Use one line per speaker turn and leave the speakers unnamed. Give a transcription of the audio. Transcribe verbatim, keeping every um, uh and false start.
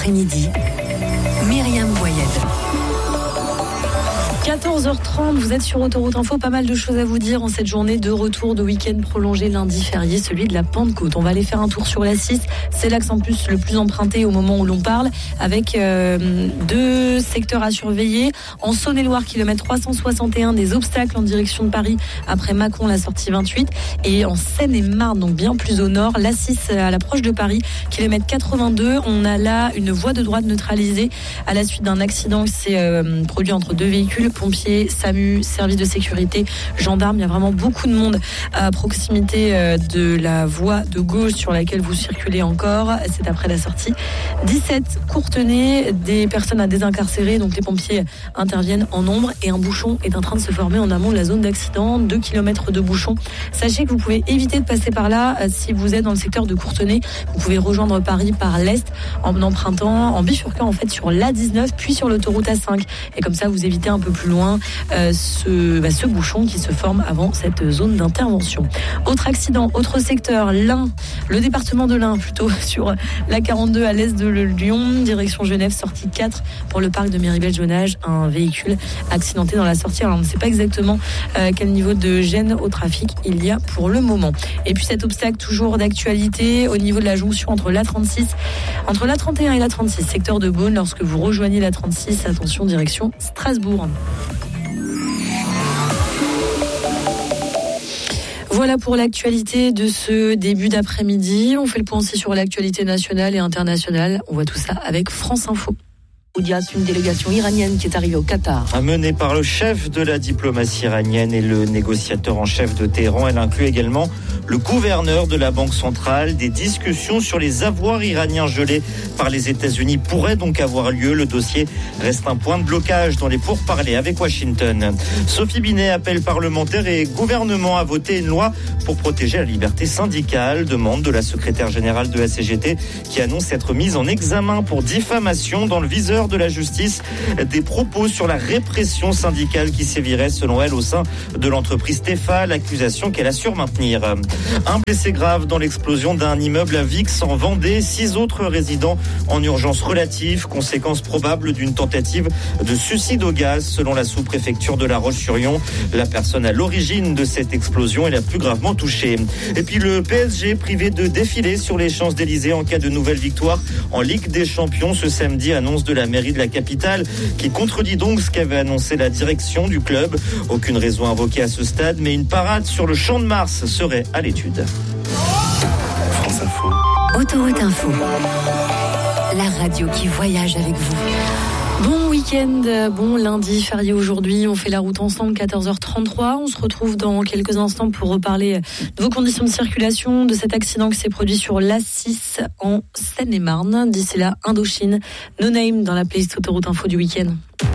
après-midi, Myriam Boyed.
quatorze heures trente, vous êtes sur Autoroute Info, pas mal de choses à vous dire en cette journée de retour de week-end prolongé lundi férié, celui de la Pentecôte. On va aller faire un tour sur l'A six, c'est l'axe en plus le plus emprunté au moment où l'on parle, avec euh, deux secteurs à surveiller. En Saône-et-Loire, kilomètre trois cent soixante et un, des obstacles en direction de Paris après Mâcon, la sortie vingt-huit. Et en Seine-et-Marne, donc bien plus au nord, l'A six à l'approche de Paris, kilomètre quatre-vingt-deux. On a là une voie de droite neutralisée à la suite d'un accident qui s'est euh, produit entre deux véhicules. Pompiers, SAMU, services de sécurité, gendarmes, il y a vraiment beaucoup de monde à proximité de la voie de gauche sur laquelle vous circulez encore. C'est après la sortie dix-sept, Courtenay, des personnes à désincarcérer, donc les pompiers interviennent en nombre et un bouchon est en train de se former en amont de la zone d'accident, deux kilomètres de bouchon. Sachez que vous pouvez éviter de passer par là si vous êtes dans le secteur de Courtenay. Vous pouvez rejoindre Paris par l'est en empruntant, en bifurquant en fait sur l'A dix-neuf puis sur l'autoroute A cinq. Et comme ça, vous évitez un peu plus loin euh, ce, bah, ce bouchon qui se forme avant cette zone d'intervention. Autre accident, autre secteur, l'Ain, le département de l'Ain plutôt, sur la quarante-deux à l'est de Lyon, direction Genève, sortie quatre pour le parc de Méribel-Jonage, un véhicule accidenté dans la sortie. Alors on ne sait pas exactement euh, quel niveau de gêne au trafic il y a pour le moment. Et puis cet obstacle toujours d'actualité au niveau de la jonction entre l'A trente-six, entre l'A trente et un et l'A trente-six, secteur de Beaune, lorsque vous rejoignez l'A trente-six, attention direction Strasbourg. Voilà pour l'actualité de ce début d'après-midi. On fait le point aussi sur l'actualité nationale et internationale. On voit tout ça avec France Info.
Oudias, une délégation iranienne qui est arrivée au Qatar.
Menée par le chef de la diplomatie iranienne et le négociateur en chef de Téhéran, elle inclut également le gouverneur de la Banque centrale. Des discussions sur les avoirs iraniens gelés par les États-Unis pourraient donc avoir lieu. Le dossier reste un point de blocage dans les pourparlers avec Washington. Sophie Binet appelle parlementaires et gouvernement à voter une loi pour protéger la liberté syndicale. Demande de la secrétaire générale de la C G T qui annonce être mise en examen pour diffamation dans le viseur de la justice, des propos sur la répression syndicale qui sévirait selon elle au sein de l'entreprise Tefa, l'accusation qu'elle assure maintenir. Un blessé grave dans l'explosion d'un immeuble à Vix en Vendée, six autres résidents en urgence relative, conséquence probable d'une tentative de suicide au gaz selon la sous-préfecture de La Roche-sur-Yon. La personne à l'origine de cette explosion est la plus gravement touchée. Et puis le P S G privé de défiler sur les Champs-Élysées en cas de nouvelle victoire en Ligue des Champions ce samedi, annonce de la mairie de la capitale qui contredit donc ce qu'avait annoncé la direction du club. Aucune raison invoquée à ce stade, mais une parade sur le Champ de Mars serait à l'étude.
France Info. Autoroute Info. La radio qui voyage avec vous.
Bon week-end, bon lundi férié aujourd'hui, on fait la route ensemble, quatorze heures trente-trois. On se retrouve dans quelques instants pour reparler de vos conditions de circulation, de cet accident qui s'est produit sur l'A six en Seine-et-Marne. D'ici là, Indochine, No Name dans la playlist Autoroute Info du week-end.